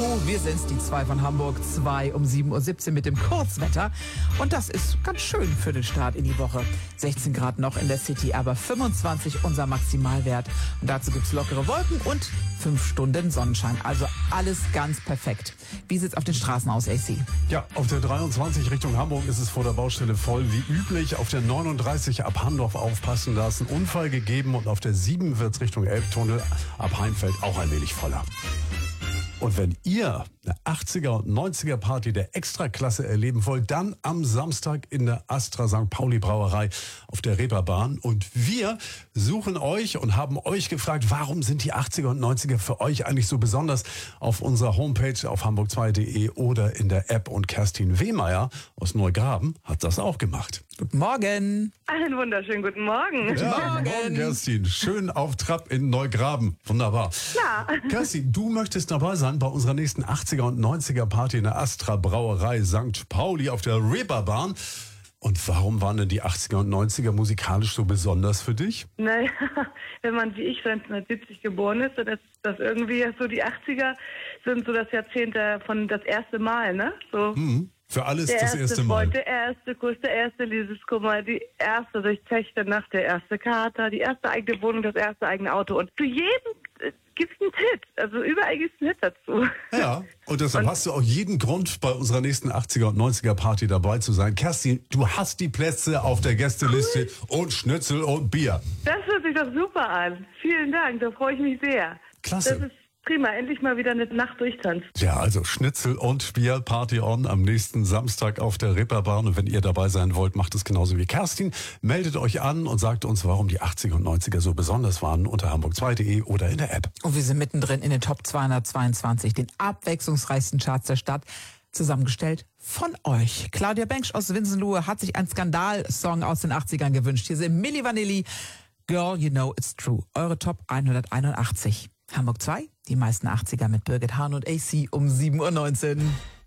wir sind's, die 2 von Hamburg, 2 um 7:17 Uhr mit dem Kurzwetter. Und das ist ganz schön für den Start in die Woche. 16 Grad noch in der City, aber 25 unser Maximalwert. Und dazu gibt's lockere Wolken und 5 Stunden Sonnenschein. Also alles ganz perfekt. Wie sieht's auf den Straßen aus, AC? Ja, auf der 23 Richtung Hamburg ist es vor der Baustelle voll wie üblich. Auf der 39 ab Handorf aufpassen, da ist ein Unfall gegeben. Und auf der 7 wird's Richtung Elbtunnel ab Heinfeld auch allmählich voller. Und wenn ihr eine 80er und 90er Party der Extraklasse erleben wollt, dann am Samstag in der Astra St. Pauli Brauerei auf der Reeperbahn. Und wir suchen euch und haben euch gefragt, warum sind die 80er und 90er für euch eigentlich so besonders? Auf unserer Homepage auf hamburg2.de oder in der App. Und Kerstin Wehmeier aus Neugraben hat das auch gemacht. Guten Morgen. Einen wunderschönen guten Morgen. Guten Morgen. Morgen, Kerstin. Schön auf Trab in Neugraben. Wunderbar. Ja. Kerstin, du möchtest dabei sein bei unserer nächsten 80er und 90er Party in der Astra Brauerei St. Pauli auf der Reeperbahn. Und warum waren denn die 80er und 90er musikalisch so besonders für dich? Naja, wenn man wie ich 1970 geboren ist, dann ist das irgendwie so, die 80er sind so das Jahrzehnt von das erste Mal, ne? So. Für alles Der das erste Mal. Freund, der erste Kuss, der erste Liebeskummer, die erste durchzechte Nacht, der erste Kater, die erste eigene Wohnung, das erste eigene Auto. Und zu jedem gibt's einen Hit. Also überall gibt's einen Hit dazu. Ja, und deshalb hast du auch jeden Grund, bei unserer nächsten 80er und 90er Party dabei zu sein. Kerstin, du hast die Plätze auf der Gästeliste und Schnitzel und Bier. Das hört sich doch super an. Vielen Dank, da freue ich mich sehr. Klasse. Das ist prima, endlich mal wieder eine Nacht durchtanzt. Ja, also Schnitzel und Bier, Party on am nächsten Samstag auf der Reeperbahn. Und wenn ihr dabei sein wollt, macht es genauso wie Kerstin. Meldet euch an und sagt uns, warum die 80er und 90er so besonders waren unter hamburg2.de oder in der App. Und wir sind mittendrin in den Top 222, den abwechslungsreichsten Charts der Stadt. Zusammengestellt von euch. Claudia Bengsch aus Winsenlohe hat sich einen Skandal-Song aus den 80ern gewünscht. Hier sind Milli Vanilli, Girl, You Know It's True. Eure Top 181. Hamburg 2, die meisten 80er mit Birgit Hahn und AC um 7:19 Uhr.